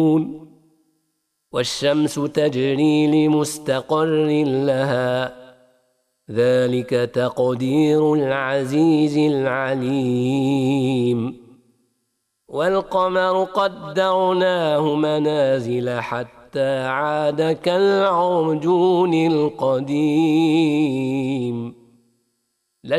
والشمس تجري لمستقر لها ذلك تقدير العزيز العليم والقمر قدرناه منازل حتى عاد كالعرجون القديم